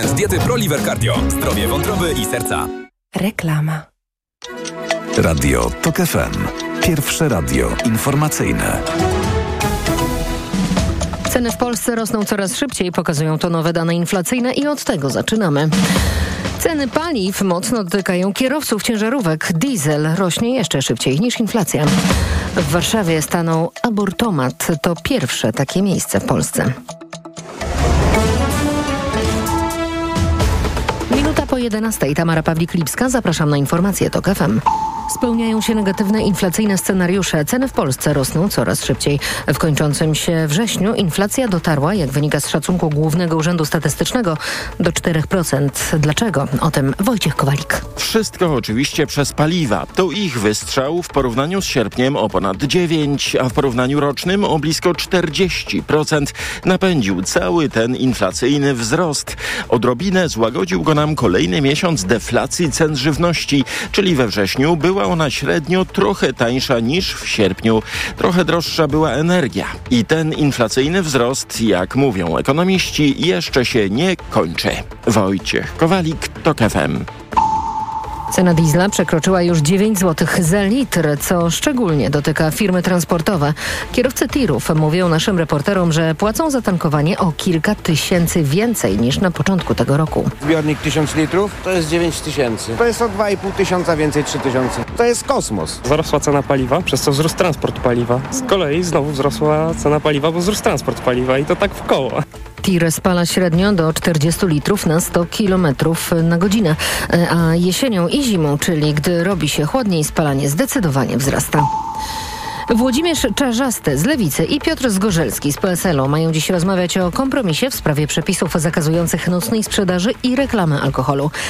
Z diety ProLiver Cardio. Zdrowie wątroby i serca. Reklama. Radio TOK FM. Pierwsze radio informacyjne. Ceny w Polsce rosną coraz szybciej, pokazują to nowe dane inflacyjne i od tego zaczynamy. Ceny paliw mocno dotykają kierowców ciężarówek. Diesel rośnie jeszcze szybciej niż inflacja. W Warszawie stanął abortomat. To pierwsze takie miejsce w Polsce. Minuta po 11:00. Tamara Pawlik-Lipska. Zapraszam na informacje TOK FM. Spełniają się negatywne inflacyjne scenariusze. Ceny w Polsce rosną coraz szybciej. W kończącym się wrześniu inflacja dotarła, jak wynika z szacunku Głównego Urzędu Statystycznego, do 4%. Dlaczego? O tym Wojciech Kowalik. Wszystko oczywiście przez paliwa. To ich wystrzał w porównaniu z sierpniem o ponad 9%, a w porównaniu rocznym o blisko 40% napędził cały ten inflacyjny wzrost. Odrobinę złagodził go nam kolejny miesiąc deflacji cen żywności, czyli we wrześniu była ona średnio trochę tańsza niż w sierpniu. Trochę droższa była energia. I ten inflacyjny wzrost, jak mówią ekonomiści, jeszcze się nie kończy. Wojciech Kowalik, TOK FM. Cena diesla przekroczyła już 9 zł za litr, co szczególnie dotyka firmy transportowe. Kierowcy tirów mówią naszym reporterom, że płacą za tankowanie o kilka tysięcy więcej niż na początku tego roku. Zbiornik 1000 litrów to jest 9000. To jest o 2,5 tysiąca więcej, 3000. To jest kosmos. Wzrosła cena paliwa, przez co wzrósł transport paliwa. Z kolei znowu wzrosła cena paliwa, bo wzrósł transport paliwa i to tak w koło. Tir spala średnio do 40 litrów na 100 km na godzinę, a jesienią i zimą, czyli gdy robi się chłodniej, spalanie zdecydowanie wzrasta. Włodzimierz Czarzasty z Lewicy i Piotr Zgorzelski z PSL-u mają dziś rozmawiać o kompromisie w sprawie przepisów zakazujących nocnej sprzedaży i reklamy alkoholu.